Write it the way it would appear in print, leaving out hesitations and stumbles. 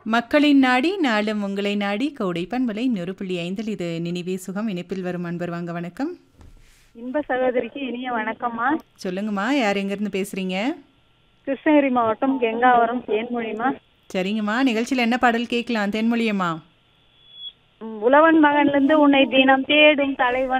மக்களின் நாடி நாளும் உங்களை நாடி கோடை பண்பலை 100.5 இது நினைவே சுகம் இணைப்பில் வரும் அன்பர் வாங்க வணக்கம். இன்ப சகோதரிக்கு இனிய வணக்கம்மா. சொல்லுங்கம்மா, யார் எங்கேருந்து பேசுறீங்க? கிருஷ்ணகிரி மாவட்டம் கெங்காவரம் தேன்மொழிமா. சரிங்கம்மா, நிகழ்ச்சியில் என்ன பாடல் கேட்கலாம்? தேன்மொழியம்மா. உழவன் மகன்ல இருந்து உன்னை தினம் தேடும் தலைவன்